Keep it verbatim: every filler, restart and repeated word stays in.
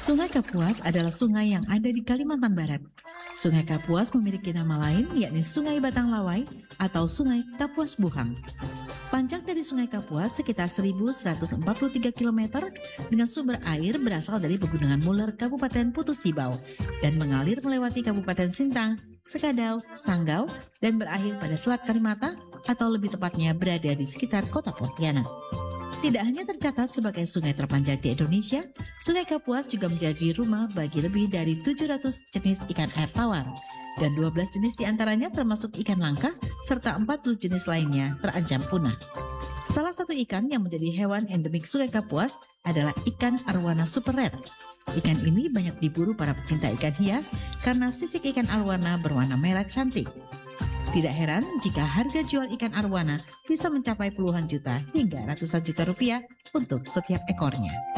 Sungai Kapuas adalah sungai yang ada di Kalimantan Barat. Sungai Kapuas memiliki nama lain yakni Sungai Batang Lawai atau Sungai Kapuas Buhang. Panjang dari Sungai Kapuas sekitar seribu seratus empat puluh tiga kilometer dengan sumber air berasal dari Pegunungan Muler Kabupaten Putus Tibau dan mengalir melewati Kabupaten Sintang, Sekadau, Sanggau, dan berakhir pada Selat Karimata atau lebih tepatnya berada di sekitar kota Pontianak. Tidak hanya tercatat sebagai sungai terpanjang di Indonesia, Sungai Kapuas juga menjadi rumah bagi lebih dari tujuh ratus jenis ikan air tawar. Dan dua belas jenis diantaranya termasuk ikan langka, serta empat puluh jenis lainnya terancam punah. Salah satu ikan yang menjadi hewan endemik Sungai Kapuas adalah ikan arwana super red. Ikan ini banyak diburu para pecinta ikan hias karena sisik ikan arwana berwarna merah cantik. Tidak heran jika harga jual ikan arwana bisa mencapai puluhan juta hingga ratusan juta rupiah untuk setiap ekornya.